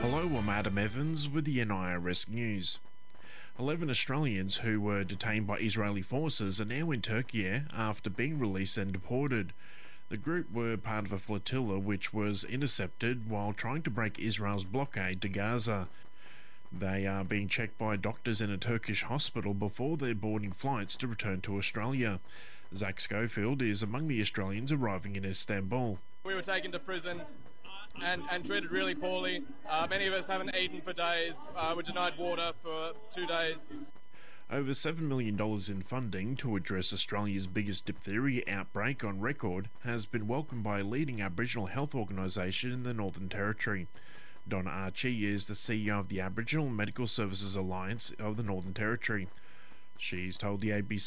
Hello, I'm Adam Evans with the NIRS News. 11 Australians who were detained by Israeli forces are now in Turkey after being released and deported. The group were part of a flotilla which was intercepted while trying to break Israel's blockade to Gaza. They are being checked by doctors in a Turkish hospital before their boarding flights to return to Australia. Zach Schofield is among the Australians arriving in Istanbul. We were taken to prison and treated really poorly. Many of us haven't eaten for days. We're denied water for 2 days. Over $7 million in funding to address Australia's biggest diphtheria outbreak on record has been welcomed by a leading Aboriginal health organisation in the Northern Territory. Donna Archie is the CEO of the Aboriginal Medical Services Alliance of the Northern Territory. She's told the ABC